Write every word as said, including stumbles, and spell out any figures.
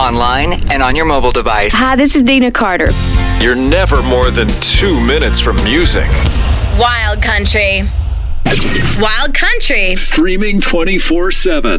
online, and on your mobile device. Hi, this is Dina Carter. You're never more than two minutes from music. Wild Country. Wild Country. Streaming twenty-four seven.